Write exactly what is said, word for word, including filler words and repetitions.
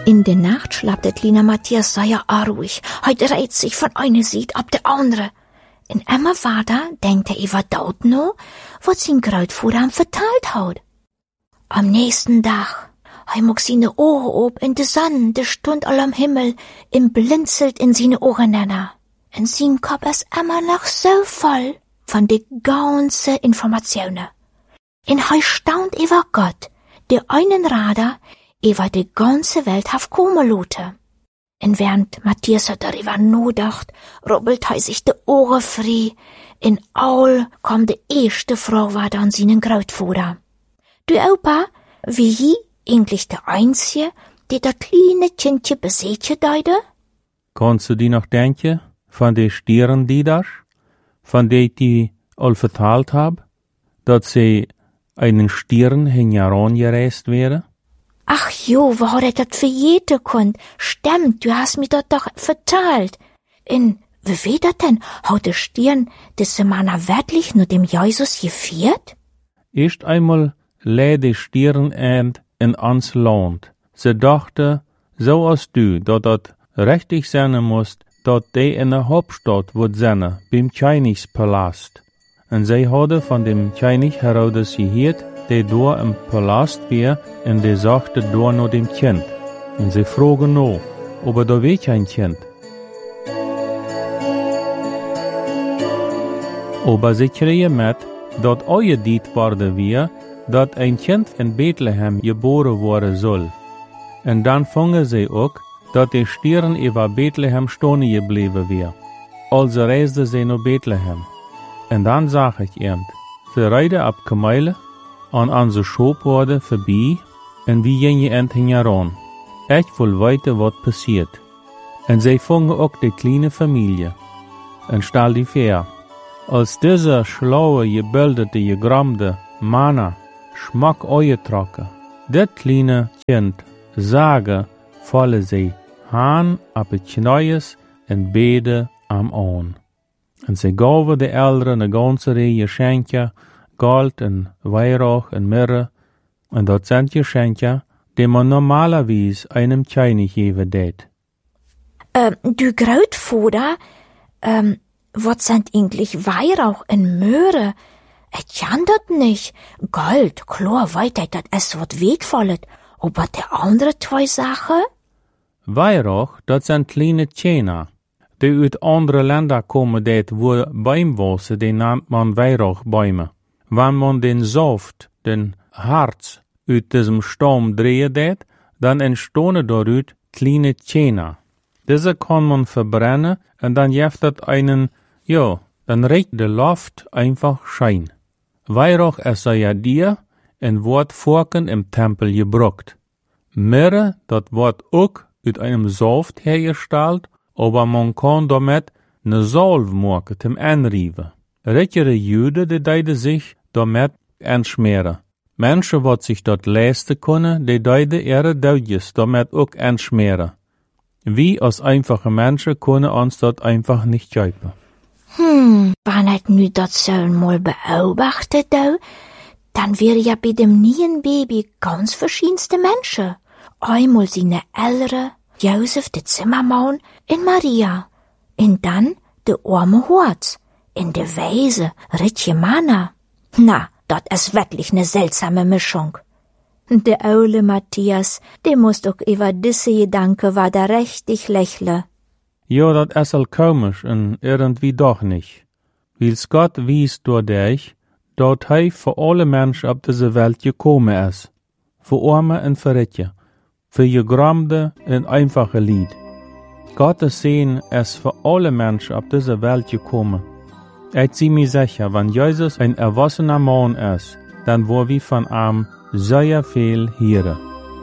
In der Nacht schlapt der kleine Matthias sehr ruhig. Heute reiht sich von einer Seite ab der andere. In immer weiter denkt er über dort noch, was sein Großvater ihm verteilt hat. Am nächsten Tag, er mag seine Ohren ob in der Sonne, der stund all am Himmel, im blinzelt in seine Ohren nenner. In sein Kopf ist immer noch so voll von de ganzen Informationen. In er staunt über Gott, der einen Radar über die ganze Welt haf kommen lote. Und während Matthias darüber nachdacht, rubbelt er sich de Ohren frei. In all kam de erste Frau war dann seinen Großvater. Du Opa, wie je eigentlich der Einzige, der das kleine Kindje beseetje deide? Kannst du die noch denken, von de Stieren die das, von de die all vertalt hab, dass sie einen Stieren hinjaron gereist wäre? Ach jo, wo hat er dat für jede kund? Stimmt, du hast mir dat doch verteilt. In, wie weet dat denn? Hat der Stirn des Semana wirklich nur dem Jesus gefiert? Erst einmal läh die Stirn end in ans Land. Sie dachte, so als du, dat dat richtig sein musst, dat de in der Hauptstadt wird sein, beim Königspalast. Und sie hatte von dem König Herodes gehört, der da im Palast war, und der sagte da noch dem Kind. Und sie fragen noch, ob er da will kein Kind. Aber sie kriegen mit, dat euer Diet worden wir, dat ein Kind in Bethlehem geboren worden soll. Und dann fangen sie auch, dat die Stieren über Bethlehem stehen geblieben wir. Also reiste sie nach Bethlehem. Und dann sag ich ihnen, sie reiten ab Kamele, an onze Schoporde vorbei, en wie gingen end hingeran. Ich will weiter, wat passiert. En zij vangen ook de kleine Familie, en stal die fair. Als diese schlaue, gebildete, gegramde Manna schmack uittrokken, dit kleine Kind sage, vallen zij haan op het knieën en beden am aan. En zij gaven de Eltern een ganze rij geschenken, Gold en Weihrauch en Myrrhe, und dort sind Geschenke, die man normalerweise einem König geben deed. Ähm, du Großvater, ähm, was sind eigentlich Weihrauch en Myrrhe? Ich kann dat nicht. Gold, klar, weiter, dat es wat wertvollet. Aber die andere zwei Sachen? Weihrauch, dat sind kleine Tjener, die uit andere Länder kommen deed, wo Bäume die nennt man Weihrauchbäume. Wenn man den Saft, den Harz, uit diesem Stamm drehen deed, dann entstehen daraus kleine Tjener. Diese kann man verbrennen und dann gibt das einen, ja, dann riecht die Luft einfach Schein. Weihrauch ist ja dir und wird vorken im Tempel gebraucht. Myrrhe, das wird auch uit einem Saft hergestellt, aber man kann damit ne Salve machen zum Anrieben. Richtige Juden, die deiden sich damit entschmieren. Menschen, die sich dort leisten können, die deiden ihre Duidjes damit auch entschmieren. Wir als einfache Menschen können uns dort einfach nicht kaufen. Hm, wenn ich nu dat so mal beobachtet, do, dann wäre ja bei dem neuen Baby ganz verschiedenste Menschen. Einmal seine Eltern, Josef, der Zimmermann, und Maria. Und dann der arme Horz. In der Weise, Ritje Manna. Na, dat ist wirklich ne seltsame Mischung. Der oule Matthias, der muss auch über diese Gedanke war da richtig lächle. Ja, dat ist all komisch und irgendwie doch nicht. Weil's Gott wies durch dich, dort hij für alle Menschen auf diese Welt gekommen ist. Für Arme und für Ritje. Für gegramde und einfache Lied. Gottes Sehen ist für alle Menschen auf diese Welt gekommen. Ich zieh mir sicher, wenn Jesus ein erwachsener Mann ist, dann wo wir von ihm sehr viel hören.